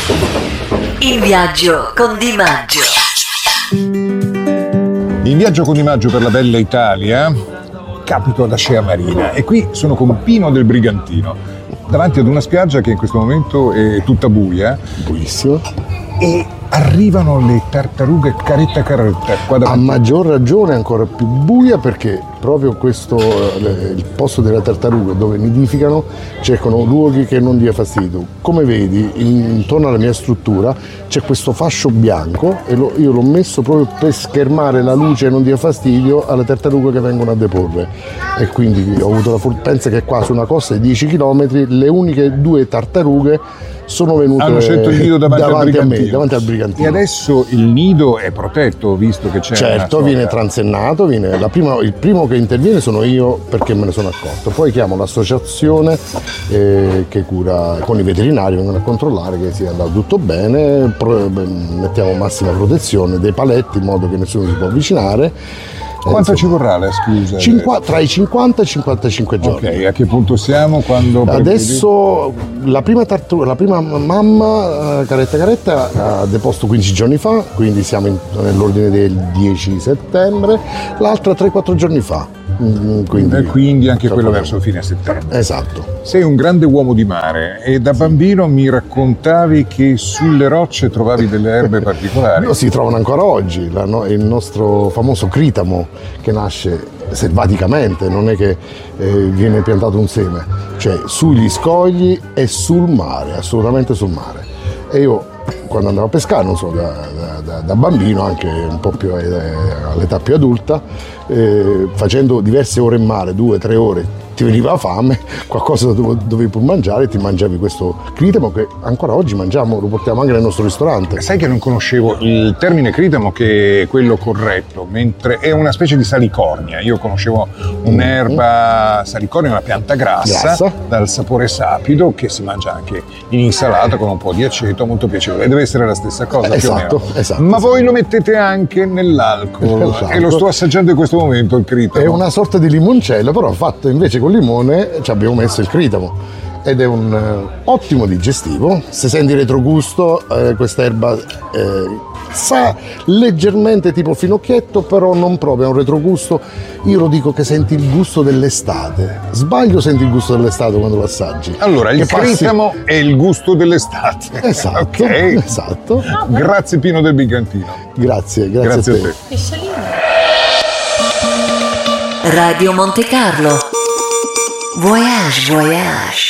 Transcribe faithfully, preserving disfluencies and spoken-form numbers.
In viaggio con Di Maggio. In viaggio con Di Maggio per la bella Italia capito ad Ascea Marina e qui sono con Pino del Brigantino davanti ad una spiaggia che in questo momento è tutta buia, buissimo, e arrivano le tartarughe caretta caretta qua davanti. A maggior ragione ancora più buia, perché proprio questo, il posto delle tartarughe dove nidificano, cercano luoghi che non dia fastidio. Come vedi, intorno alla mia struttura c'è questo fascio bianco e lo, io l'ho messo proprio per schermare la luce e non dia fastidio alle tartarughe che vengono a deporre. E quindi ho avuto la fortuna, pensa che qua su una costa di dieci chilometri le uniche due tartarughe sono venute, hanno scelto il nido davanti, davanti al a me, davanti al Brigantino. E adesso il nido è protetto, visto che c'è certo, una viene transennato, viene la prima, il primo che interviene sono io, perché me ne sono accorto, poi chiamo l'associazione eh, che cura, con i veterinari vengono a controllare che sia andato tutto bene, pro, mettiamo massima protezione, dei paletti in modo che nessuno si può avvicinare. Quanto ci vorrà la scusa? Cinqu- tra i cinquanta e i cinquantacinque giorni. Ok, a che punto siamo? Quando adesso la prima, tartu- la prima mamma, caretta caretta, ha deposto quindici giorni fa, quindi siamo in, nell'ordine del dieci settembre, l'altra tre quattro giorni fa. Quindi, e quindi anche quello verso fine settembre. Esatto. Sei un grande uomo di mare e da bambino mi raccontavi che sulle rocce trovavi delle erbe particolari. No, si trovano ancora oggi, la, no, il nostro famoso critamo che nasce selvaticamente, non è che eh, viene piantato un seme, cioè sugli scogli e sul mare, assolutamente sul mare. E io quando andavo a pescare, non so, da, da, da bambino, anche un po' più eh, all'età più adulta, eh, facendo diverse ore in mare, due, tre ore, ti veniva fame, qualcosa dovevi pur mangiare, ti mangiavi questo critamo che ancora oggi mangiamo, lo portiamo anche nel nostro ristorante. Sai che non conoscevo il termine critamo, che è quello corretto, mentre è una specie di salicornia. Io conoscevo un'erba mm-hmm. salicornia, una pianta grassa, grassa, dal sapore sapido, che si mangia anche in insalata con un po' di aceto, molto piacevole. Deve essere la stessa cosa, eh, più esatto, o meno. Esatto, Ma esatto. voi lo mettete anche nell'alcol, esatto. E lo sto assaggiando in questo momento, il critamo. È una sorta di limoncello, però fatto invece con limone ci abbiamo messo il critamo ed è un uh, ottimo digestivo. Se senti retrogusto, eh, questa erba eh, sa leggermente tipo finocchietto, però non proprio, ha un retrogusto. Io lo dico che senti il gusto dell'estate. Sbaglio, senti il gusto dell'estate quando lo assaggi. Allora, il che critamo passi... è il gusto dell'estate. Esatto, okay. Esatto. Grazie Pino del Brigantino. Grazie, grazie, grazie a te. A te. Radio Monte Carlo. Voyage, voyage.